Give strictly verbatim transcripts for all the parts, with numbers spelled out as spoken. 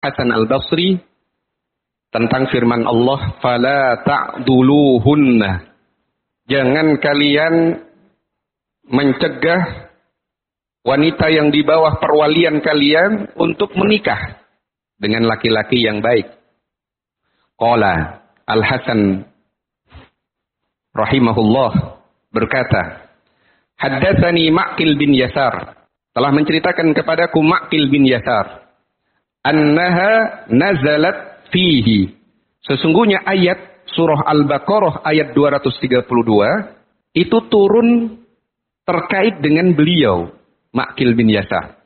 Hasan al-Basri tentang firman Allah, fala ta'duluhunna. Jangan kalian mencegah wanita yang di bawah perwalian kalian untuk menikah dengan laki-laki yang baik. Qala Al-Hasan rahimahullah berkata, haddatsani Ma'qil bin Yasar, telah menceritakan kepadaku Ma'qil bin Yasar, annaha nazalat fihi, sesungguhnya ayat surah Al-Baqarah ayat dua ratus tiga puluh dua itu turun terkait dengan beliau, Ma'qil bin Yasar.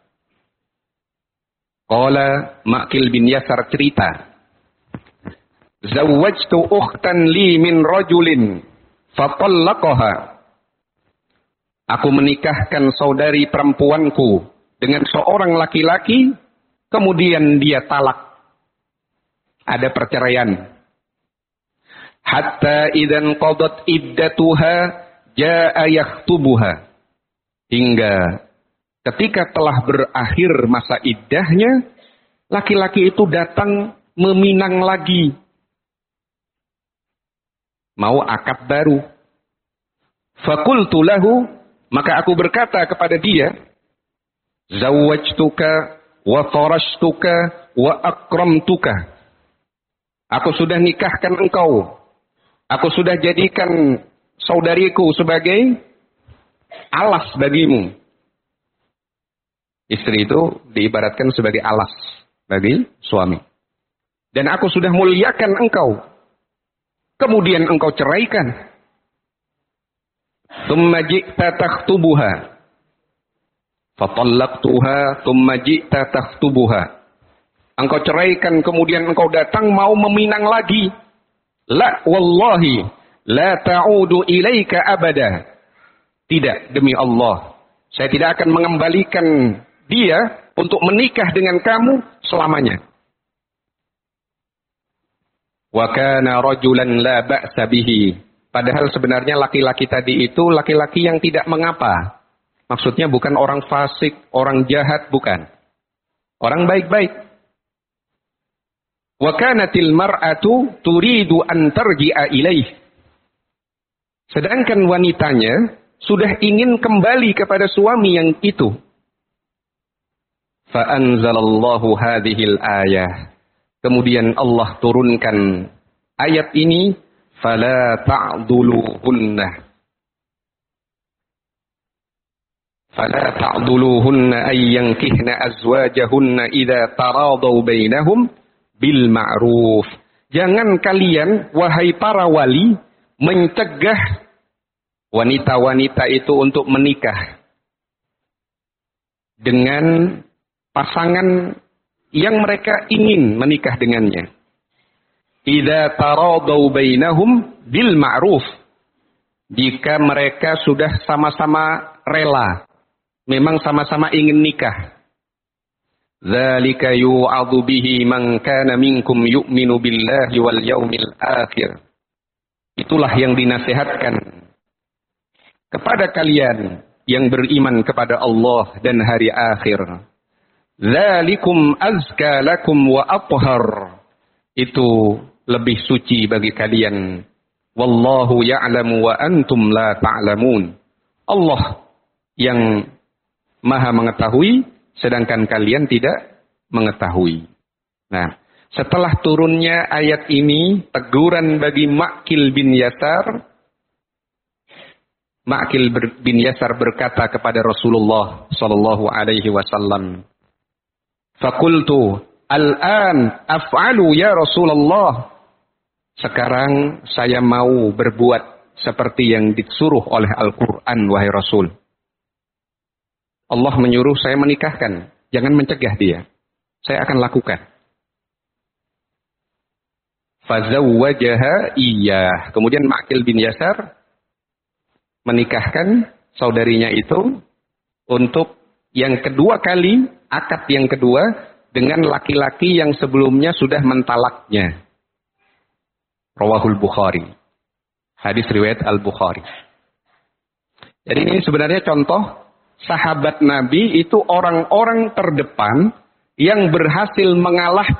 Qala Ma'qil bin Yasar cerita, zawwajtu ukhtan li min rajulin fatallaqaha. Aku menikahkan saudari perempuanku dengan seorang laki-laki, kemudian dia talak. Ada perceraian. Hatta idzan qadat iddatuha jaa yakhtubuha. Hingga ketika telah berakhir masa iddahnya, laki-laki itu datang meminang lagi. Mau akad baru. Faqultu lahu, maka aku berkata kepada dia, zawwajtuka wa farashtuka wa akramtuka. Aku sudah nikahkan engkau. Aku sudah jadikan saudariku sebagai alas bagimu. Istri itu diibaratkan sebagai alas bagi suami. Dan aku sudah muliakan engkau. Kemudian engkau ceraikan. Tsumma ji'ta takhtubuha. Fatallaqtuha tsumma ji'ta takhtubuha. Engkau ceraikan, kemudian engkau datang mau meminang lagi. La wallahi la ta'udu ilaika abada. Tidak, demi Allah, saya tidak akan mengembalikan dia untuk menikah dengan kamu selamanya. Wa kana rajulan la ba'sa bihi. Padahal sebenarnya laki-laki tadi itu laki-laki yang tidak mengapa. Maksudnya bukan orang fasik, orang jahat, bukan. Orang baik-baik. Wa kanatil mar'atu turidu an tarji'a ilaih. Sedangkan wanitanya sudah ingin kembali kepada suami yang itu. Fa anzalallahu hadhil ayah. Kemudian Allah turunkan ayat ini, fala ta'duluhunna. Fala ta'duluhunna ay yankihna azwajahunna idza taradaw bainahum bil ma'ruf. Jangan kalian, wahai para wali, mencegah wanita-wanita itu untuk menikah dengan pasangan yang mereka ingin menikah dengannya. Idza taradaw bainahum bil ma'ruf. Jika mereka sudah sama-sama rela, memang sama-sama ingin nikah. Dzalika yu'adhu bihi man kana minkum yu'minu billahi wal yaumil akhir. Itulah yang dinasihatkan kepada kalian yang beriman kepada Allah dan hari akhir. Dzalikum azka lakum wa athhar. Itu lebih suci bagi kalian. Wallahu ya'lamu wa antum la ta'lamun. Allah yang Maha mengetahui, sedangkan kalian tidak mengetahui. Nah, setelah turunnya ayat ini, teguran bagi Ma'qil bin Yasar, Ma'qil bin Yasar berkata kepada Rasulullah sallallahu alaihi wasallam, "Faqultu, al-an af'alu ya Rasulullah." Sekarang saya mau berbuat seperti yang disuruh oleh Al-Qur'an, wahai Rasul. Allah menyuruh saya menikahkan, jangan mencegah dia. Saya akan lakukan. Fazawwajaha iyyah. Kemudian Ma'qil bin Yasar menikahkan saudarinya itu untuk yang kedua kali, akad yang kedua dengan laki-laki yang sebelumnya sudah mentalaknya. Rawahul Bukhari. Hadis riwayat Al-Bukhari. Jadi ini sebenarnya contoh sahabat Nabi itu orang-orang terdepan yang berhasil mengalahkan